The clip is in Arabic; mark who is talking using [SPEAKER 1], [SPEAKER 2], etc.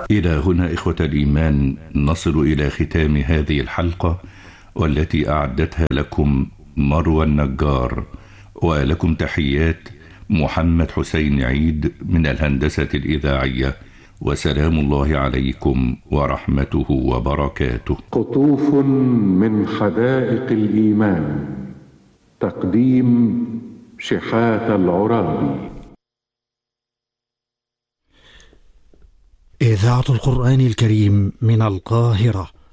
[SPEAKER 1] إلى هنا إخوة الإيمان نصل إلى ختام هذه الحلقة، والتي أعدتها لكم مروى النجار، ولكم تحيات محمد حسين عيد من الهندسة الإذاعية، وسلام الله عليكم ورحمته وبركاته.
[SPEAKER 2] قطوف من حدائق الإيمان، تقديم شحات العرابي.
[SPEAKER 3] إذاعة القرآن الكريم من القاهرة.